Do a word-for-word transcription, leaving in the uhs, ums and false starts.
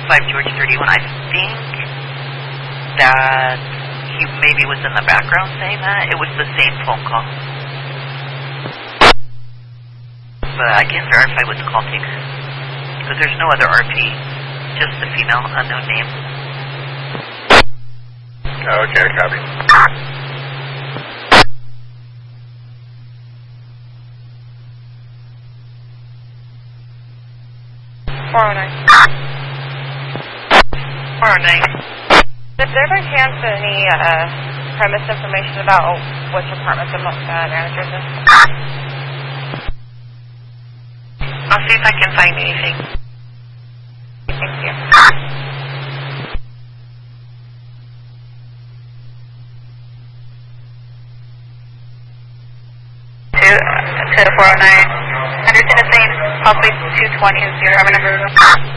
five George thirty-one. I think that he maybe was in the background saying that. It was the same phone call. But I can't verify what the call takes. Because there's no other R P. Just the female, unknown name. Okay, copy. four oh nine. four oh nine. Is there by chance any uh, premise information about which apartment the uh, manager's in? I'll see if I can find anything. Thank you. Two, to four oh nine. Henderson is saying possibly two twenty is your number.